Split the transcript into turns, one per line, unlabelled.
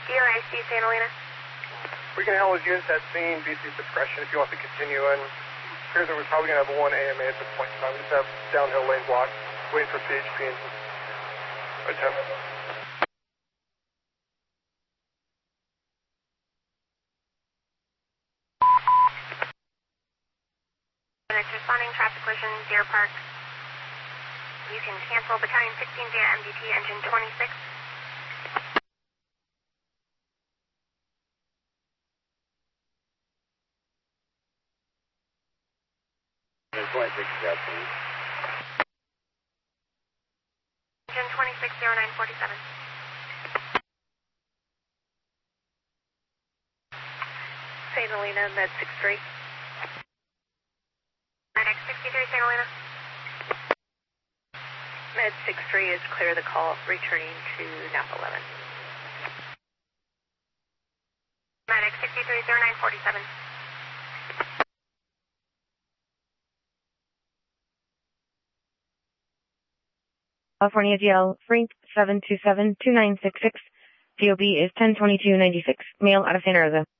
DRIC Santa Elena.
We can handle those units at scene, BC suppression if you want to continue in. Appears that we're probably going to have one AMA at this point in time. We just have downhill lane block, waiting for CHP and attempt.
It's responding traffic collision, Deer Park. You can cancel battalion 16 via MDT engine 26.
Engine 26 Jackson.
Engine 260947. St. Helena, Med 63. Medic 63, St. Helena. Med 63 is clear the call, returning to Napa 11. Medic 630947.
California GL, Frank 727-2966. POB is 102296, male out of Santa Rosa.